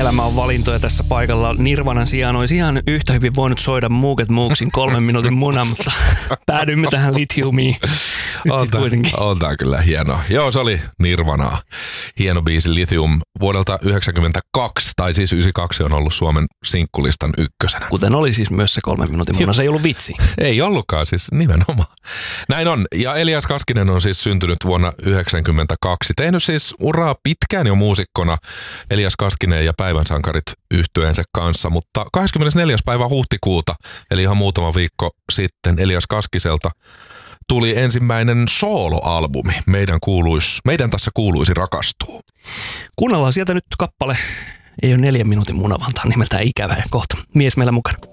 elämä on valintoja tässä paikalla. Nirvanan sijaan olisi ihan yhtä hyvin voinut soida Muuket Muuksin 3 minuutin muna, mutta päädyimme tähän Lithiumiin. On tää kyllä hieno. Joo, se oli Nirvanaa. Hieno biisi Lithium vuodelta 1992, tai siis 92 on ollut Suomen sinkkulistan ykkösenä. Kuten oli siis myös se 3 minuutin muna, se ei ollut vitsi. Ei ollutkaan, siis nimenomaan. Näin on. Ja Elias Kaskinen on siis syntynyt vuonna 1992. Tehnyt siis uraa pitkään jo muusikkona Elias Kaskinen ja Päivän sankarit yhtyeensä kanssa, mutta 24. päivä huhtikuuta, eli ihan muutama viikko sitten Elias Kaskiselta tuli ensimmäinen soloalbumi. Meidän tässä kuuluisi rakastua. Kuunnellaan sieltä nyt kappale. Ei ole 4 minuutin muna, vaan tämä on nimeltään Ikävä ja kohta mies meillä mukana.